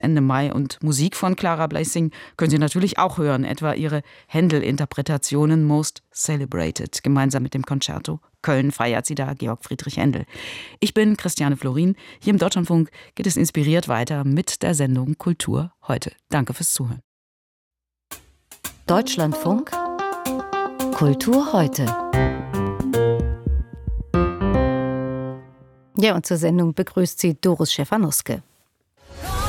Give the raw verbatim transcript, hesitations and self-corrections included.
Ende Mai. Und Musik von Clara Bleissing können Sie natürlich auch hören, etwa ihre Händel-Interpretationen Most Celebrated, gemeinsam mit dem Concerto Köln feiert sie da Georg Friedrich Händel. Ich bin Christiane Florin. Hier im Deutschlandfunk geht es inspiriert weiter mit der Sendung Kultur heute. Danke fürs Zuhören. Deutschlandfunk Kultur heute. Ja, und zur Sendung begrüßt sie Doris Stephanuske.